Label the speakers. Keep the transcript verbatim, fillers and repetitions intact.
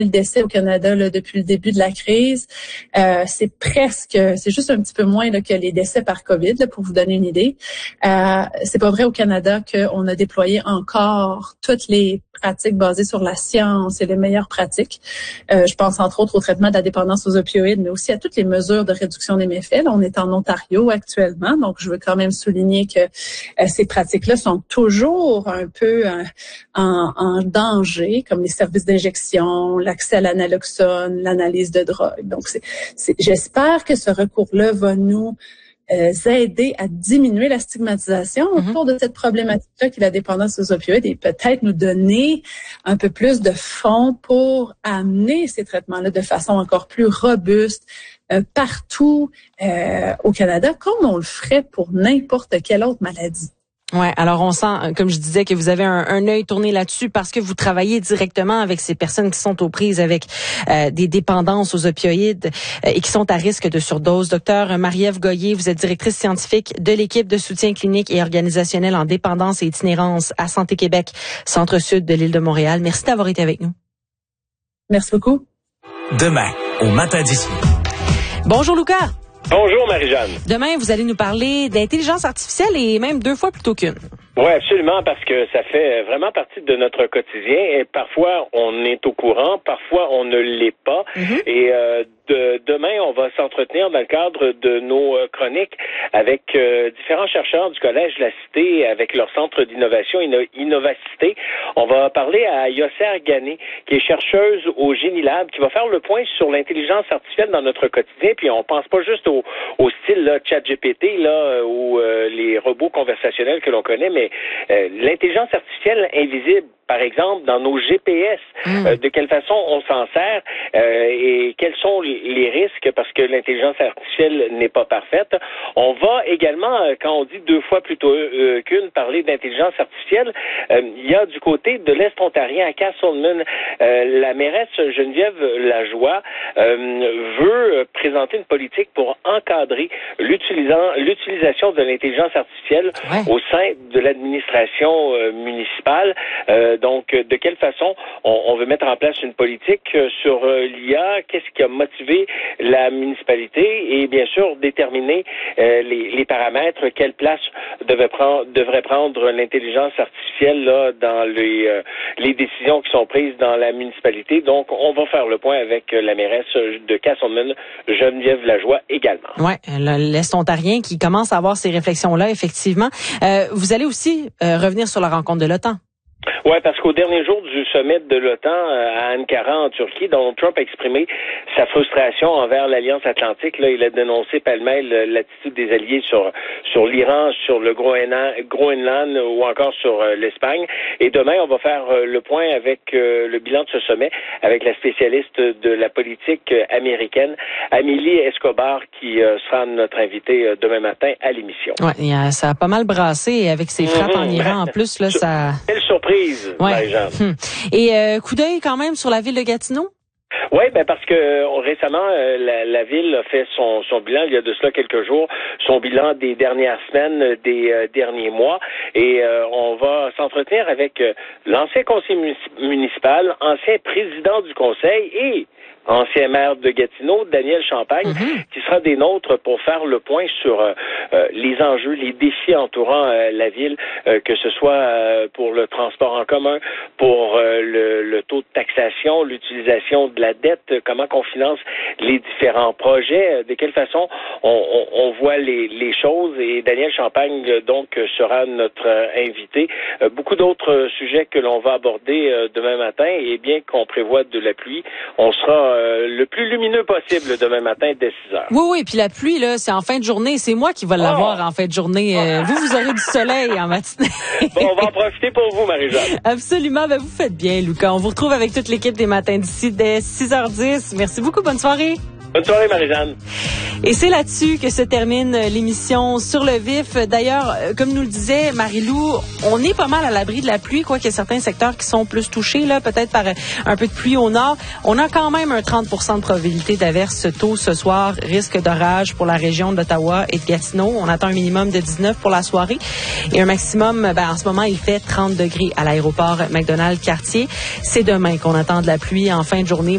Speaker 1: décès au Canada là, depuis le début de la crise. Euh, c'est presque, c'est juste un petit peu moins là, que les décès par COVID, là, pour vous donner une idée. Euh, c'est pas vrai au Canada qu'on a déployé encore toutes les pratiques basées sur la science et les meilleures pratiques. Euh, je pense entre autres au traitement de la dépendance aux opioïdes, mais aussi à toutes les mesures de réduction des méfaits. Là, on est en Ontario actuellement, donc je veux quand même souligner que euh, ces pratiques-là sont toujours un peu euh, en, en danger, comme les services d'injection, l'accès à l'analoxone, l'analyse de drogue. Donc, c'est, c'est, j'espère que ce recours-là va nous euh, aider à diminuer la stigmatisation mm-hmm. autour de cette problématique-là qui est la dépendance aux opioïdes et peut-être nous donner un peu plus de fonds pour amener ces traitements-là de façon encore plus robuste euh, partout euh, au Canada, comme on le ferait pour n'importe quelle autre maladie.
Speaker 2: Ouais, alors on sent, comme je disais, que vous avez un, un œil tourné là-dessus parce que vous travaillez directement avec ces personnes qui sont aux prises avec euh, des dépendances aux opioïdes euh, et qui sont à risque de surdose. Docteur Marie-Ève Goyer, vous êtes directrice scientifique de l'équipe de soutien clinique et organisationnel en dépendance et itinérance à Santé Québec, centre-sud de l'île de Montréal. Merci d'avoir été avec nous.
Speaker 1: Merci beaucoup.
Speaker 3: Demain, au matin d'ici.
Speaker 2: Bonjour Lucas.
Speaker 4: Bonjour Marie-Jeanne.
Speaker 2: Demain, vous allez nous parler d'intelligence artificielle et même deux fois plutôt qu'une.
Speaker 4: Oui, absolument, parce que ça fait vraiment partie de notre quotidien et parfois on est au courant, parfois on ne l'est pas. Mm-hmm. Et euh, de, demain, on va s'entretenir dans le cadre de nos euh, chroniques avec euh, différents chercheurs du Collège de la Cité, avec leur centre d'innovation Inno- Innovacité. On va parler à Yosser Ghané, qui est chercheuse au Génilab, qui va faire le point sur l'intelligence artificielle dans notre quotidien. Puis on pense pas juste au, au style là, ChatGPT là, ou euh, les robots conversationnels que l'on connaît, mais euh, l'intelligence artificielle invisible, par exemple, dans nos G P S, mmh. euh, de quelle façon on s'en sert euh, et quels sont les risques, parce que l'intelligence artificielle n'est pas parfaite. On va également, euh, quand on dit deux fois plutôt euh, qu'une, parler d'intelligence artificielle. Euh, il y a du côté de l'Est ontarien, à Castlemaine, euh, la mairesse Geneviève Lajoie euh, veut présenter une politique pour encadrer l'utilisant, l'utilisation de l'intelligence artificielle ouais. au sein de l'administration euh, municipale. Euh, Donc, de quelle façon on, on veut mettre en place une politique sur euh, l'I A, qu'est-ce qui a motivé la municipalité et bien sûr déterminer euh, les, les paramètres, quelle place devait prendre, devrait prendre l'intelligence artificielle là, dans les, euh, les décisions qui sont prises dans la municipalité. Donc, on va faire le point avec la mairesse de Castlemaine, Geneviève Lajoie également.
Speaker 2: Oui, l'Est ontarien qui commence à avoir ces réflexions-là, effectivement. Euh, vous allez aussi euh, revenir sur la rencontre de l'OTAN.
Speaker 4: Oui, parce qu'au dernier jour du sommet de l'OTAN à Ankara, en Turquie, Donald Trump a exprimé sa frustration envers l'Alliance Atlantique. Là, il a dénoncé pêle-mêle l'attitude des alliés sur sur l'Iran, sur le Groenland ou encore sur l'Espagne. Et demain, on va faire le point avec le bilan de ce sommet avec la spécialiste de la politique américaine, Amélie Escobar, qui sera notre invitée demain matin à l'émission.
Speaker 2: Oui, ça a pas mal brassé et avec ces frappes mmh. en Iran en plus, là, ça...
Speaker 4: Quelle surprise,
Speaker 2: ouais.
Speaker 4: Marie-Jeanne.
Speaker 2: Hum. Et euh, coup d'œil quand même sur la ville de Gatineau?
Speaker 4: Oui, ben parce que euh, récemment, euh, la, la ville a fait son, son bilan, il y a de cela quelques jours, son bilan des dernières semaines, des euh, derniers mois, et euh, on va s'entretenir avec euh, l'ancien conseiller municipal, ancien président du conseil et ancien maire de Gatineau, Daniel Champagne, mm-hmm. qui sera des nôtres pour faire le point sur euh, euh, les enjeux, les défis entourant euh, la ville, euh, que ce soit euh, pour le transport en commun, pour euh, le, le taux de taxation, l'utilisation de la dette, euh, comment qu'on finance les différents projets, euh, de quelle façon on, on, on voit les, les choses. Et Daniel Champagne, euh, donc, sera notre euh, invité. Euh, beaucoup d'autres euh, sujets que l'on va aborder euh, demain matin, et bien qu'on prévoit de la pluie, on sera Euh, le plus lumineux possible demain matin dès six heures.
Speaker 2: Oui, oui, puis la pluie, là, c'est en fin de journée. C'est moi qui vais l'avoir oh. en fin de journée. Euh, vous, vous aurez du soleil en matinée.
Speaker 4: Bon, on va en profiter pour vous, Marie-Jeanne.
Speaker 2: Absolument. Ben, vous faites bien, Lucas. On vous retrouve avec toute l'équipe des Matins d'ici dès six heures dix. Merci beaucoup. Bonne soirée.
Speaker 4: Bonne soirée, Marie-Jeanne.
Speaker 2: Et c'est là-dessus que se termine l'émission Sur le vif. D'ailleurs, comme nous le disait Marie-Lou, on est pas mal à l'abri de la pluie, quoi qu'il y a certains secteurs qui sont plus touchés, là, peut-être par un peu de pluie au nord. On a quand même un trente pour cent de probabilité d'averse tôt ce soir, risque d'orage pour la région d'Ottawa et de Gatineau. On attend un minimum de dix-neuf pour la soirée et un maximum, ben, en ce moment, il fait trente degrés à l'aéroport McDonald-Cartier. C'est demain qu'on attend de la pluie en fin de journée.